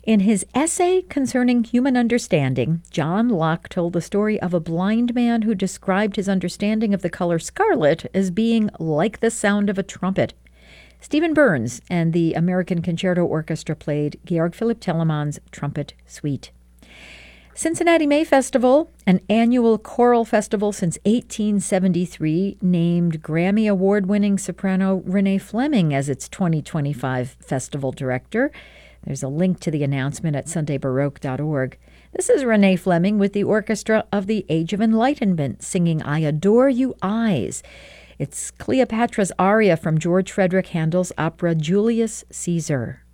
In his essay concerning human understanding, John Locke told the story of a blind man who described his understanding of the color scarlet as being like the sound of a trumpet. Stephen Burns and the American Concerto Orchestra played Georg Philipp Telemann's Trumpet Suite. Cincinnati May Festival, an annual choral festival since 1873, named Grammy Award-winning soprano Renee Fleming as its 2025 festival director. There's a link to the announcement at sundaybaroque.org. This is Renee Fleming with the Orchestra of the Age of Enlightenment singing I Adore You Eyes. It's Cleopatra's aria from George Frederick Handel's opera Julius Caesar.